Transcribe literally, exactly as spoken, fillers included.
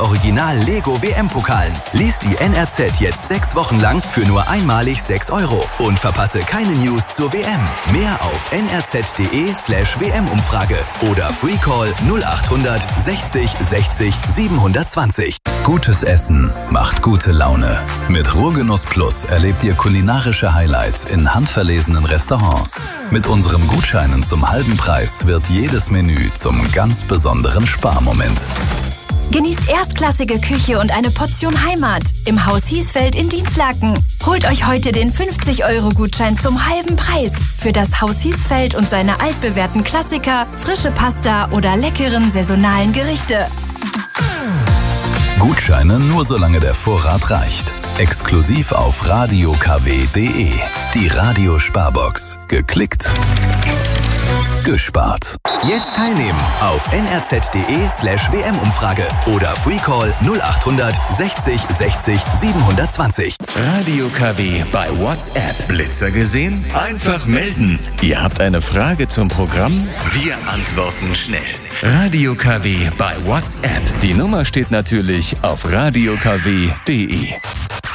Original Lego W M-Pokalen. Lies die N R Z jetzt sechs Wochen lang für nur einmalig sechs Euro und verpasse keine News zur W M. Mehr auf nrz.de slash WM-Umfrage oder Freecall null achthundert sechzig sechzig siebenhundertzwanzig. Gutes Essen macht gute Laune. Mit Ruhrgenuss Plus erlebt ihr kulinarische Highlights in handverlesenen Restaurants. Mit unseren Gutscheinen zum halben Preis wird jedes Menü zum ganz besonderen Sparmoment. Genießt erstklassige Küche und eine Portion Heimat im Haus Hiesfeld in Dienstlaken. Holt euch heute den fünfzig Euro Gutschein zum halben Preis für das Haus Hiesfeld und seine altbewährten Klassiker, frische Pasta oder leckeren saisonalen Gerichte. Gutscheine nur solange der Vorrat reicht. Exklusiv auf radio k w punkt d e. Die Radio-Sparbox. Geklickt, gespart. Jetzt teilnehmen auf nrz.de slash WM-Umfrage oder Freecall null achthundert sechzig sechzig siebenhundertzwanzig. Radio K W bei WhatsApp. Blitzer gesehen? Einfach melden. Ihr habt eine Frage zum Programm? Wir antworten schnell. Radio K W bei WhatsApp. Die Nummer steht natürlich auf radio k w punkt d e.